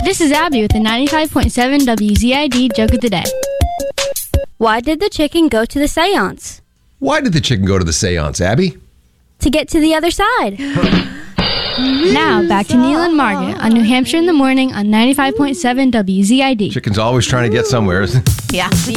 This is Abby with the 95.7 WZID Joke of the Day. Why did the chicken go to the seance? Why did the chicken go to the seance, Abby? To get to the other side. Now, back to Neil and Margaret on New Hampshire in the Morning on 95.7 WZID. Chicken's always trying to get somewhere. Yeah.